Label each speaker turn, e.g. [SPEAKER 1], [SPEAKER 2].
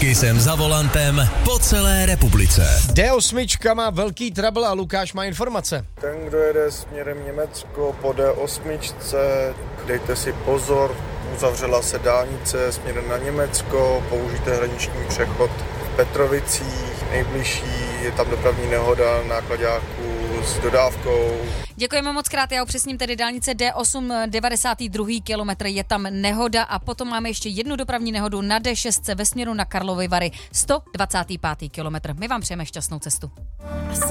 [SPEAKER 1] Kysem za volantem po celé republice.
[SPEAKER 2] D8 má velký trouble a Lukáš má informace.
[SPEAKER 3] Ten, kdo jede směrem Německo po D8, dejte si pozor, uzavřela se dálnice směrem na Německo, použijte hraniční přechod v Petrovicích, nejbližší je tam dopravní nehoda náklaďáků s dodávkou.
[SPEAKER 4] Děkujeme moc krát, já upřesním tedy dálnice D8, 92. kilometr, je tam nehoda a potom máme ještě jednu dopravní nehodu na D6 ve směru na Karlovy Vary, 125. kilometr. My vám přejeme šťastnou cestu.